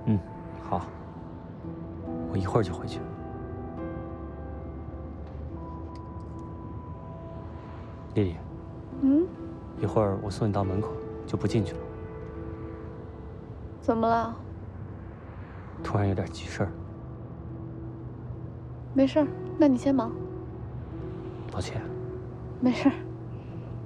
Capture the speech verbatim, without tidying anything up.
嗯，好，我一会儿就回去。丽丽， 嗯， 一会儿我送你到门口，就不进去了。 怎么了？ 突然有点急事儿。 没事儿，那你先忙。 抱歉。 没事儿。